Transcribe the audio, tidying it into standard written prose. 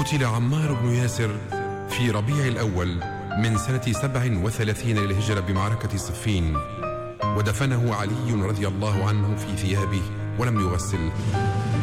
قتل عمار بن ياسر في ربيع الأول من سنة 37 للهجرة بمعركة صفين، ودفنه علي رضي الله عنه في ثيابه ولم يغسله.